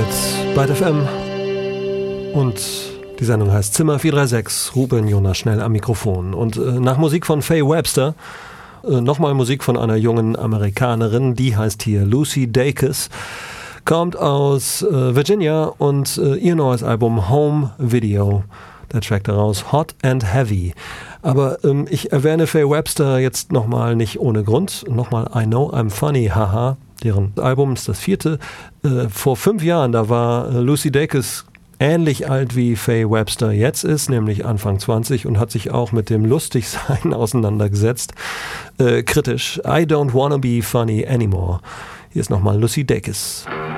Byte FM und die Sendung heißt Zimmer 436, Ruben Jonas schnell am Mikrofon. Und nach Musik von Faye Webster nochmal Musik von einer jungen Amerikanerin, die heißt hier Lucy Dacus, kommt aus Virginia und ihr neues Album Home Video. Der Track daraus Hot and Heavy. Aber ich erwähne Faye Webster jetzt nochmal nicht ohne Grund. Nochmal I Know I'm Funny, haha. Deren Album ist das 4. Vor 5 Jahren, da war Lucy Dacus ähnlich alt wie Faye Webster jetzt ist, nämlich Anfang 20 und hat sich auch mit dem Lustigsein auseinandergesetzt. Kritisch. I don't wanna be funny anymore. Hier ist nochmal Lucy Dacus.